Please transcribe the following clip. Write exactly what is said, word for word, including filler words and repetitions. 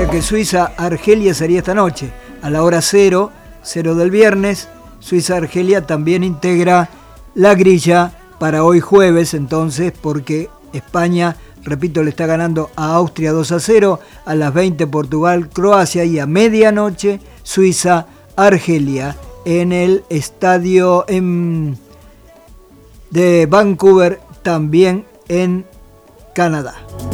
que Suiza-Argelia sería esta noche, a la hora cero, cero del viernes. Suiza-Argelia también integra la grilla para hoy jueves, entonces, porque España, repito, le está ganando a Austria dos a cero, a las veinte Portugal-Croacia y a medianoche Suiza-Argelia en el estadio en, de Vancouver, también en Canadá.